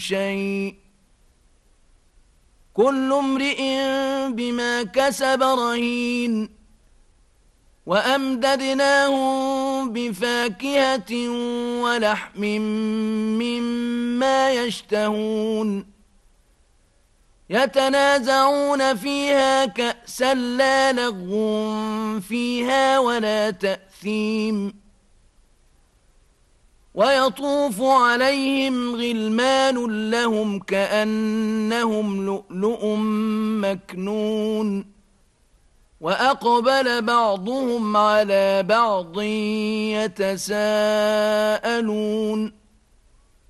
شيء كل امرئ بما كسب رهين وأمددناهم بفاكهة ولحم مما يشتهون يتنازعون فيها كأسا لا لغو فيها ولا تأثيم ويطوف عليهم غلمان لهم كأنهم لؤلؤ مكنون وأقبل بعضهم على بعض يتساءلون